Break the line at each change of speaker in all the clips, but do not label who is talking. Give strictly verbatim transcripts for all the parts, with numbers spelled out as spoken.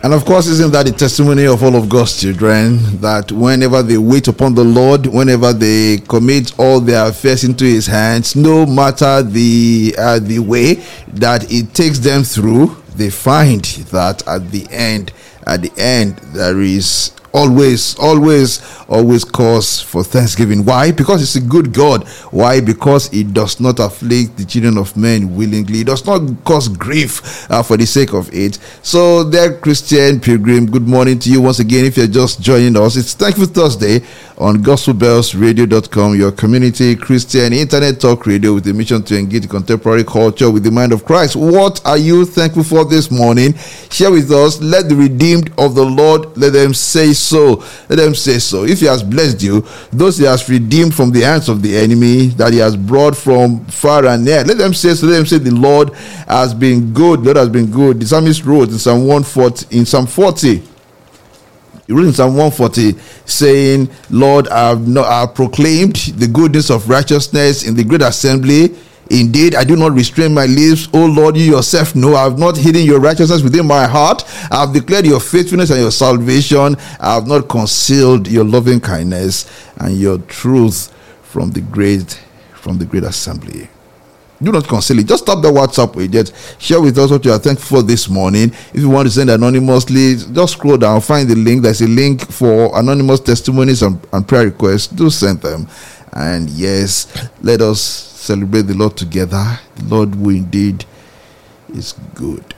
And of course, isn't that the testimony of all of God's children, that whenever they wait upon the Lord, whenever they commit all their affairs into His hands, no matter the uh, the way that it takes them through, they find that at the end, at the end, there is always, always, always cause for thanksgiving. Why? Because it's a good God. Why? Because He does not afflict the children of men willingly. He does not cause grief uh, for the sake of it. So, dear Christian pilgrim, good morning to you once again. If you're just joining us, it's Thankful Thursday on gospel bells radio dot com, your community Christian internet talk radio with a mission to engage the contemporary culture with the mind of Christ. What are you thankful for this morning? Share with us. Let the redeemed of the Lord, let them say so. Let them say so. If He has blessed you, those He has redeemed from the hands of the enemy, that He has brought from far and near, let them say so. Let them say the Lord has been good. The Lord has been good. The psalmist wrote in Psalm one forty, in Psalm forty. He wrote in Psalm one forty, saying, Lord, I have, not, I have proclaimed the goodness of righteousness in the great assembly. Indeed, I do not restrain my lips. O Lord, you yourself know I have not hidden your righteousness within my heart. I have declared your faithfulness and your salvation. I have not concealed your loving kindness and your truth from the great, from the great assembly. Do not conceal it. Just stop the WhatsApp with it. Share with us what you are thankful for this morning. If you want to send anonymously, just scroll down, find the link. There's a link for anonymous testimonies and, and prayer requests. Do send them. And yes, let us celebrate the Lord together. The Lord who indeed is good.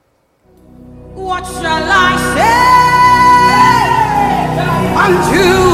What shall I say unto